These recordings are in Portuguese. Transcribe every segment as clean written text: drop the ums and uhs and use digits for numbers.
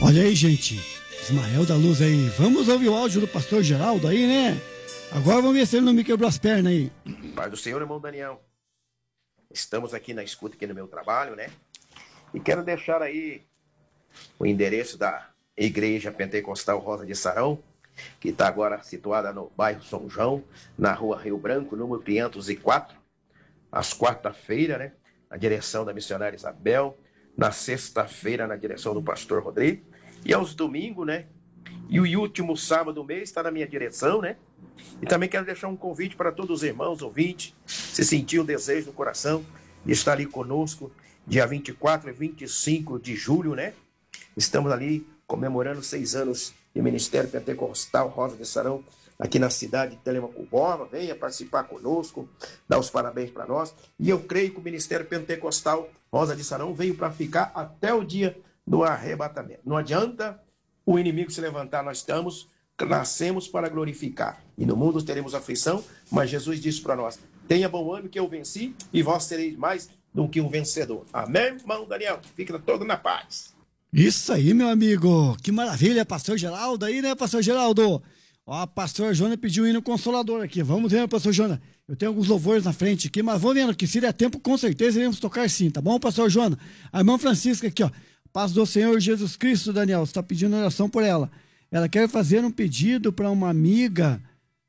Olha aí, gente. Ismael da Luz aí. Vamos ouvir o áudio do pastor Geraldo aí, né? Agora vamos ver se ele não me quebrou as pernas aí. Pai do Senhor, irmão Daniel. Estamos aqui na escuta, aqui no meu trabalho, né? E quero deixar aí o endereço da Igreja Pentecostal Rosa de Sarão, que está agora situada no bairro São João, na rua Rio Branco, número 504, às quarta-feira, né? Na direção da missionária Isabel, na sexta-feira, na direção do pastor Rodrigo, e aos domingos, né? E o último sábado do mês está na minha direção, né? E também quero deixar um convite para todos os irmãos ouvintes, se sentir o desejo no coração de estar ali conosco, dia 24 e 25 de julho, né? Estamos ali comemorando 6 anos de Ministério Pentecostal Rosa de Sarão, aqui na cidade de Telemaco Borba. Venha participar conosco, dar os parabéns para nós. E eu creio que o Ministério Pentecostal Rosa de Sarão veio para ficar até o dia do arrebatamento. Não adianta o inimigo se levantar, nascemos para glorificar. E no mundo teremos aflição, mas Jesus disse para nós: tenha bom ânimo que eu venci, e vós sereis mais do que um vencedor. Amém, irmão Daniel? Fica todo na paz. Isso aí, meu amigo. Que maravilha, pastor Geraldo aí, né, pastor Geraldo? Ó, pastor Jona pediu um hino consolador aqui. Vamos ver, pastor Jona. Eu tenho alguns louvores na frente aqui, mas vamos vendo que se der tempo, com certeza iremos tocar sim, tá bom, pastor Jona? A irmã Francisca aqui, ó. Paz do Senhor Jesus Cristo, Daniel. Você está pedindo oração por ela. Ela quer fazer um pedido para uma amiga,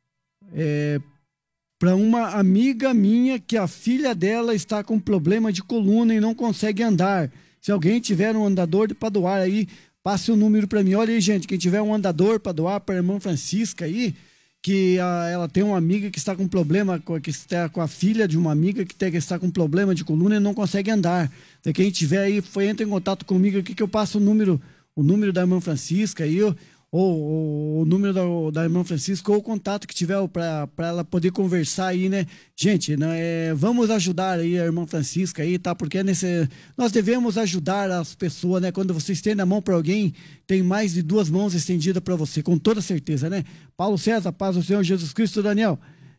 minha, que a filha dela está com problema de coluna e não consegue andar. Se alguém tiver um andador para doar aí, passe o número para mim. Olha aí, gente, quem tiver um andador para doar para a irmã Francisca aí, que ela tem uma amiga que está com problema, que está com a filha de uma amiga que está com problema de coluna e não consegue andar. Então, quem tiver aí, entra em contato comigo aqui que eu passo o número da irmã Francisca aí, ou o número da irmã Francisca, ou o contato que tiver para ela poder conversar aí, né? Gente, vamos ajudar aí a irmã Francisca aí, tá? Porque nós devemos ajudar as pessoas, né? Quando você estende a mão para alguém, tem mais de 2 mãos estendidas para você, com toda certeza, né? Paulo César, paz do Senhor Jesus Cristo, Daniel.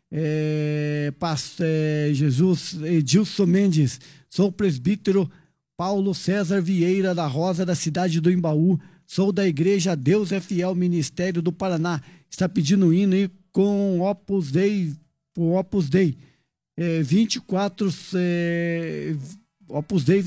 Jesus, Edilson Mendes, sou o presbítero Paulo César Vieira da Rosa, da cidade do Embaú. Sou da igreja Deus é Fiel, Ministério do Paraná. Está pedindo um hino aí com Opus Dei, 24, Opus Dei